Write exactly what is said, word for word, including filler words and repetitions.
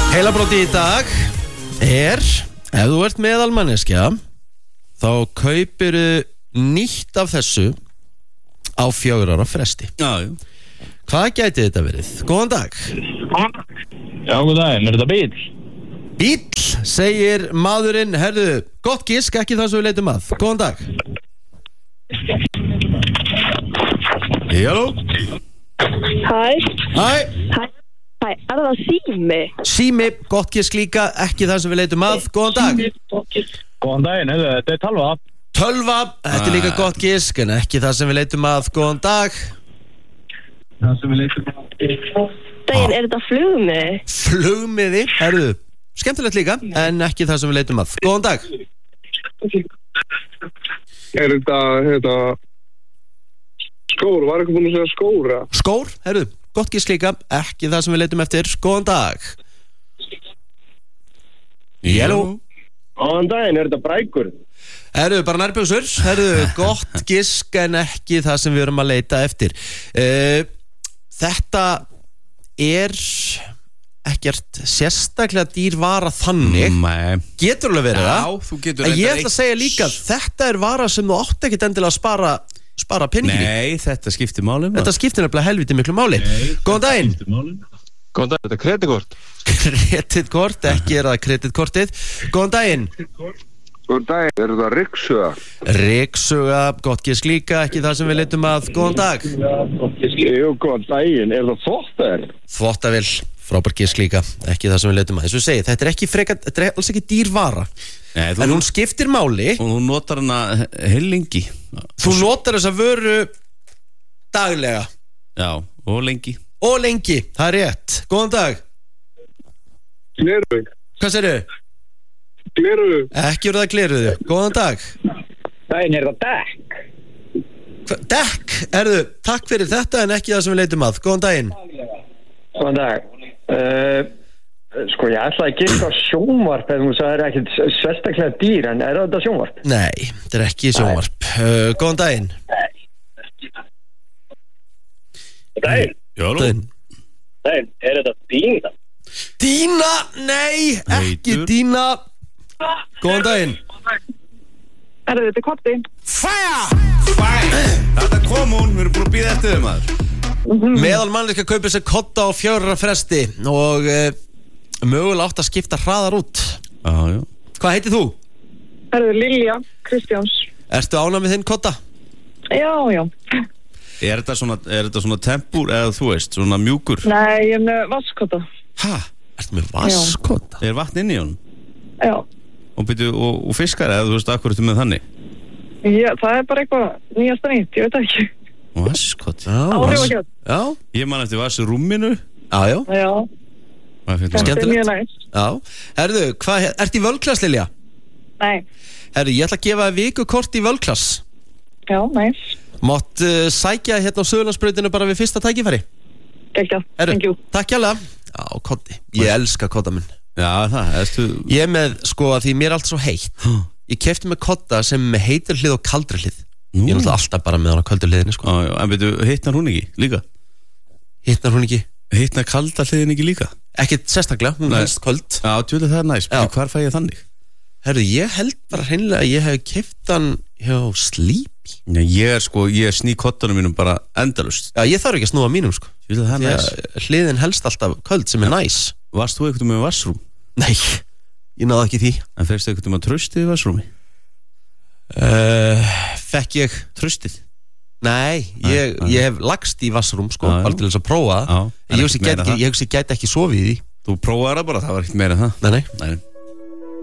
Heilabróti í dag er, ef þú ert meðalmanneskja, þá kaupiru nýtt af þessu á fjögur ára fresti. Já, já. Hvað gæti þetta verið? Góðan dag. Já, góðan daginn, er þetta bíl? Bíll, segir maðurinn. Herðu, gott gisk, ekki það sem við leitum að. Góðan dag. Halló. Hæ. Hæ. Hæ. Hæ, er það sími? Sími, gott gisk líka, ekki það sem við leitum að. Góðan dag. Góðan daginn, heyrðu, þetta er talva. Tölva, þetta er líka gott gisk, en ekki það sem við leitum að. Góðan dag. Það sem við leitum að. Daginn, er þetta flugmiði? Flugmiði, herðu, skemmtilegt líka, en ekki það sem við leitum að. Góðan dag. Er þetta, þetta skór, var ekki búin að segja skóra? Skór, herðu, gott gisk líka, ekki það sem við leitum eftir. Góðan dag. Halló. Góðan daginn, er þetta brækur? Herðu, bara nærbjöksur. Herðu, gott gisk, en ekki það sem við erum að leita eftir. uh, Þetta er ekkert sérstaklega dýr vara þannig. Nei. Getur alveg verið það. Já, þú getur En ég reyndar ætla að eitt- segja líka, þetta er vara sem þú átt ekkert endilega að spara spara peningin í. Nei, þetta skiptir máli. Þetta skiptir nefnilega helviti miklu máli. Góðan daginn. Góðan daginn, þetta er kreditkort. Kreditkort, ekki er það kreditkortið. Góðan daginn. Góðan daginn, er þetta ryksuga? Ryksuga, gott gisk líka, ekki það sem við leitum að. Góðan dag. Jú, góðan daginn, er þetta þvottar? Þvottavél, frábær gisk líka, ekki það sem við leitum að. Þess að segja, þetta er ekki frekar, þetta er alls ekki dýr vara. Nei, þú, En hún skiptir máli. og þú notar hana heil lengi. Þú notar þessa vöru daglega Já, og lengi. og lengi, það er rétt. Góðan dag. Gleru, Hvað segirðu? gleru. Ekki eru það gleruðu. Góðan dag. Daginn, er þetta dekk? Hva- Dekk, erðu, takk fyrir þetta en ekki það sem við leitum að. Góðan daginn. Góðan dag. Uh, sko, ég ætlaði að gefa sjónvarp en þú sagði það er ekkert sérstaklega dýr, en er þetta sjónvarp? Nei, þetta er ekki sjónvarp. uh, Góðan daginn. Daginn, Jóló. Daginn. daginn, er þetta dýna? Dína, nei, ekki Heitur. Dína. Góðan daginn. Er þetta korti? Þetta kom hún, við erum búin að býða eftir þau maður. Meðal mannleika kaupir sér kotta á fjögurra fresti og uh, mögulega átt að skipta hraðar út. Já, já. Hvað heitir þú? Er þetta Lilja Kristjáns? Ertu ánægð með þinn kotta? Já, já. Er þetta svona, er þetta svona tempur eða þú veist, svona mjúkur? Nei, ég er með vaskota. Hæ? Ertu með vaskota? Er vatn inn í honum? Já. Og, byrju, og, og fiskar eða þú veist, akkur ertu með þannig? Já, það er bara eitthvað nýjasta nýtt, ég veit það ekki. Vaskot. Já, Áhrifagjarn. Já, Ég man eftir vass í rúminu. já, já. Já, Hvað finnst þetta þú? er Skemmtilegt. mjög næst. Já, herðu, hvað, ertu í völklass, Lilja? Nei, Herðu, ég ætla að gefa þér vikukort í völklass. já, næst. Mátt uh, sækja hérna á Suðurlandsbrautinu bara við fyrsta tækifæri. Gekja, Herðu, thank you. takk hjálpa. Já, kotti, ég elska kotta minn. Já, það, ertu... Ég er með, sko, að því mér er allt svo heitt. Ég kefti með kotta sem með heitir hlið og kaldri hlið. Nú. Ég er náttúrulega alltaf bara með hann á köldu hliðinni, sko. Já, já, en veitu, hittnar hún ekki líka? Hittnar hún ekki? Hittnar kalda hliðin ekki líka? Ekkert sérstaklega, hún Nei. helst köld. Já, tjóðlega það er næst. Já. Hvar fæ ég þannig? Herðu, ég held bara hreinlega að ég hef keft hann hjá Sleepy. Já, ég er sko, ég sný kottanum mínum bara endalust. Já, ég þarf ekki að snúa mínum, sko. Tjóðlega það er Því næst. að hliðin helst alltaf köld sem er næs. Varst þú eitthvað með vassrúm? Nei, ég náði ekki því. En fegstu eitthvað með tröstið í vassrúmi? uh, Fekk ég Tröstið? Nei, ég, nei. ég hef lagst í vassrúm, sko, Já, já. bara til þess að prófa það. Já. En ég hugsi ekkert meira ég, en það. ég hugsi ég gæti ekki sofið í því. Þú prófaði það bara, það var ekkert meira en það. Nei, nei. Nei.